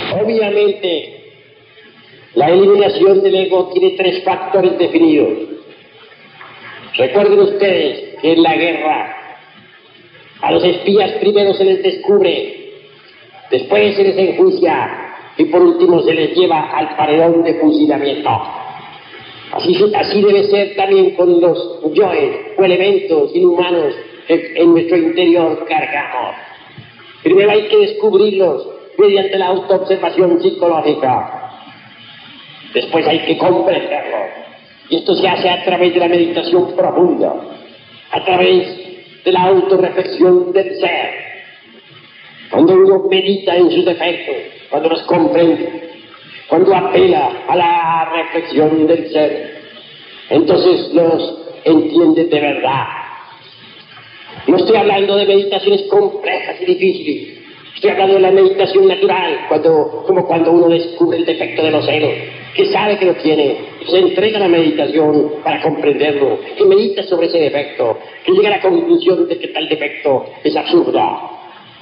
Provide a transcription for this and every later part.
Obviamente, la eliminación del ego tiene tres factores definidos. Recuerden ustedes que en la guerra a los espías primero se les descubre, después se les enjuicia y por último se les lleva al paredón de fusilamiento. Así debe ser también con los yoes o elementos inhumanos que en nuestro interior cargamos. Primero hay que descubrirlos mediante la autoobservación psicológica. Después hay que comprenderlos. Y esto se hace a través de la meditación profunda, a través de la autorreflexión del ser. Cuando uno medita en sus defectos, cuando los comprende, cuando apela a la reflexión del ser, entonces los entiende de verdad. No estoy hablando de meditaciones complejas y difíciles. Estoy hablando de la meditación natural, como cuando uno descubre el defecto de los celos, que sabe que lo tiene, se entrega a la meditación para comprenderlo, que medita sobre ese defecto, que llega a la conclusión de que tal defecto es absurdo.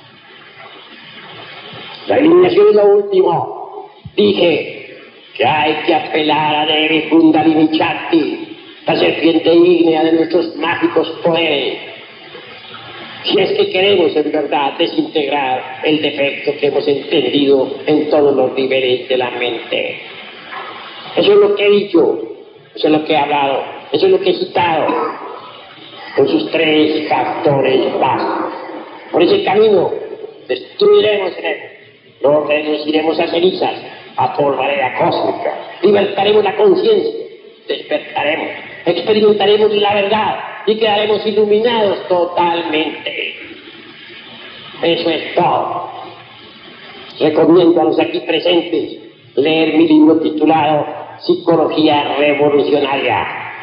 La eliminación es lo último. Dije que hay que apelar a Devi Kundalini Shakti, la serpiente ígnea de nuestros mágicos poderes, si es que queremos en verdad desintegrar el defecto que hemos entendido en todos los niveles de la mente. Eso es lo que he dicho, eso es lo que he hablado, eso es lo que he citado, con sus tres factores básicos. Por ese camino destruiremos el ego, lo reduciremos a cenizas, a polvareda cósmica, libertaremos la conciencia, despertaremos, experimentaremos la verdad y quedaremos iluminados totalmente. Eso es todo. Recomiendo a los aquí presentes leer mi libro titulado Psicología Revolucionaria.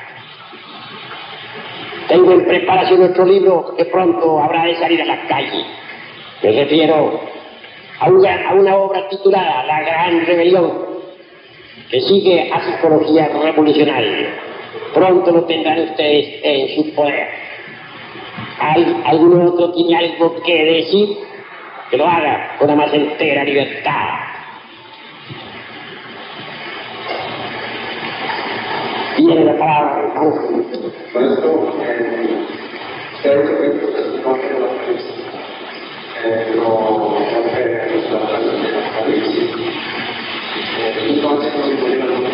Tengo en preparación otro libro que pronto habrá de salir a la calle. Me refiero a una obra titulada La Gran Rebelión, que sigue a Psicología Revolucionaria. Pronto lo tendrán ustedes en su poder. ¿Algún otro tiene algo que decir? Que lo haga con la más entera libertad. Tiene la palabra. Maestro, creo que no tiene la Apocalipsis. No cree en la Apocalipsis. Entonces, no se puede